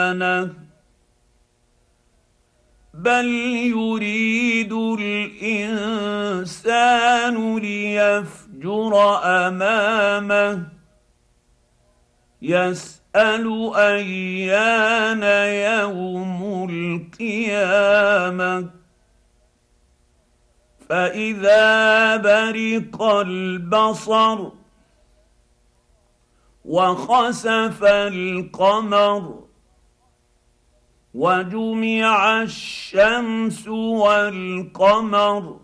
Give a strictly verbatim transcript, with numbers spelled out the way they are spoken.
بل يريد الانسان ليفجر امامه يسال ايان يوم القيامه فاذا برق البصر وخسف القمر وجمع الشمس والقمر